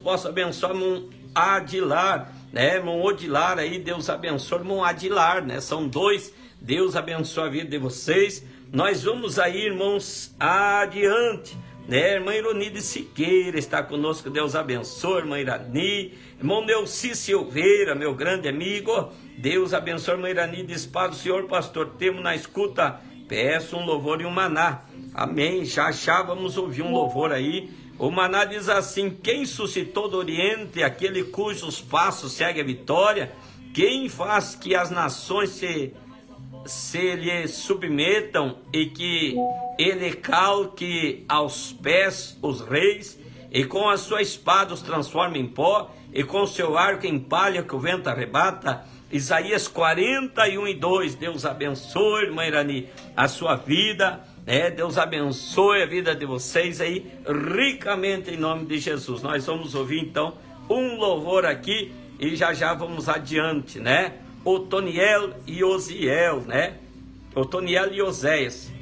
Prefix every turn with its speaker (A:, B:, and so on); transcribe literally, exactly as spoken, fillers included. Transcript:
A: possa abençoar, irmão Adilar, né, irmão Odilar aí, Deus abençoe, irmão Adilar, né, são dois, Deus abençoe a vida de vocês. Nós vamos aí, irmãos, adiante, né, irmã Ironide Siqueira está conosco, Deus abençoe, irmã Irani, irmão Neuci Silveira, meu grande amigo, Deus abençoe, irmã Irani, diz, paz do Senhor, pastor, temos na escuta, peço um louvor e um maná, amém, já já vamos ouvir um louvor aí. O maná diz assim: quem suscitou do Oriente aquele cujos passos segue a vitória, quem faz que as nações se, se lhe submetam e que ele calque aos pés os reis, e com a sua espada os transforma em pó, e com o seu arco em palha que o vento arrebata. Isaías quarenta e um e dois, Deus abençoe, irmã Irani, a sua vida, né? Deus abençoe a vida de vocês aí, ricamente em nome de Jesus. Nós vamos ouvir então um louvor aqui, e já já vamos adiante, né? Otoniel e Osiel, né? Otoniel e Oséias.